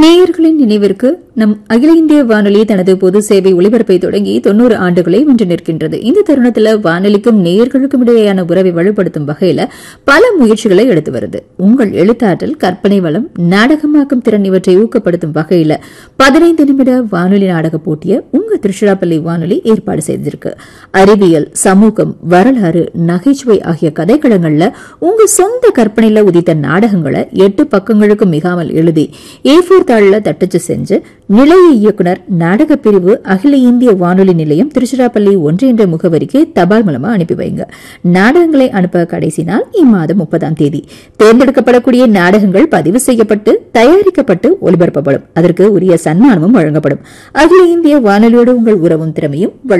நேயர்களின் நினைவிற்கு நம் அகில இந்திய வானொலி தனது பொது சேவை ஒலிபரப்பை தொடங்கி 90 ஆண்டுகளை வென்று நிற்கின்றது. இந்த தருணத்தில் வானொலிக்கும் நேயர்களுக்கும் இடையேயான உறவை வலுப்படுத்தும் வகையில் பல முயற்சிகளை எடுத்து வருது. உங்கள் எழுத்தாற்றல், கற்பனை வளம், நாடகமாக்கும் திறன் இவற்றை ஊக்கப்படுத்தும் வகையில் 15 நிமிட வானொலி நாடக போட்டியை உங்க திருச்சிராப்பள்ளி வானொலி ஏற்பாடு செய்திருக்கு. அறிவியல், சமூகம், வரலாறு, நகைச்சுவை ஆகிய கதைக்களங்கள்ல உங்க சொந்த கற்பனையில உதித்த நாடகங்களை 8 பக்கங்களுக்கும் மிகாமல் எழுதி A4 தாளில் தட்டச்சு செஞ்சு நிலைய இயக்குனர், நாடக பிரிவு, அகில இந்திய வானொலி நிலையம், திருச்சிராப்பள்ளி 1 என்ற முகவரிக்கு தபால் மூலமா அனுப்பி வைங்க. நாடகங்களை அனுப்ப கடைசி நாள் இம்மாதம் 30ஆம் தேதி. தேர்ந்தெடுக்கப்படக்கூடிய நாடகங்கள் பதிவு செய்யப்பட்டு தயாரிக்கப்பட்டு ஒலிபரப்பப்படும். அதற்கு உரிய சன்மானமும் வழங்கப்படும். அகில இந்திய வானொலியோடு உங்கள் உறவும் திறமையும்